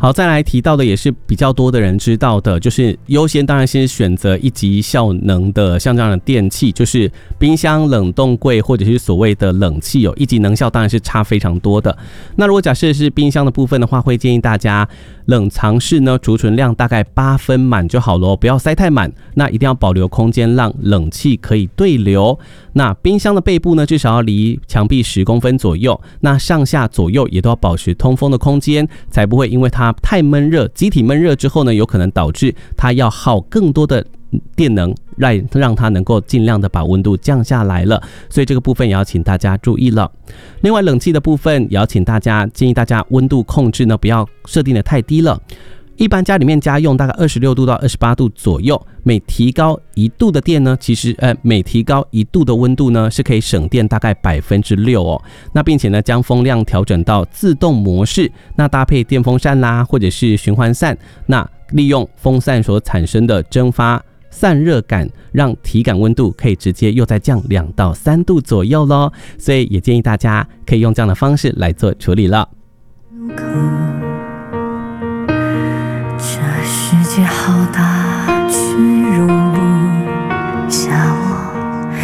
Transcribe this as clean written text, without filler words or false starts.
好，再来提到的也是比较多的人知道的，就是优先当然是选择一级效能的，像这样的电器，就是冰箱、冷冻柜或者是所谓的冷气一级能效当然是差非常多的。那如果假设是冰箱的部分的话，会建议大家冷藏室呢储存量大概8分满就好了，不要塞太满，那一定要保留空间让冷气可以对流。那冰箱的背部呢至少要离墙壁10公分左右，那上下左右也都要保持通风的空间，才不会因为它太闷热，机体闷热之后呢，有可能导致它要耗更多的电能让它能够尽量的把温度降下来了，所以这个部分也要请大家注意了。另外冷气的部分也要请大家建议大家温度控制呢不要设定的太低了，一般家里面家用大概26度到28度左右，每提高1度的电呢，其实每提高1度的温度呢是可以省电大概6%那并且呢将风量调整到自动模式，那搭配电风扇啦或者是循环扇，那利用风扇所产生的蒸发散热感，让体感温度可以直接又再降2到3度左右咯，所以也建议大家可以用这样的方式来做处理了。 这世界好大，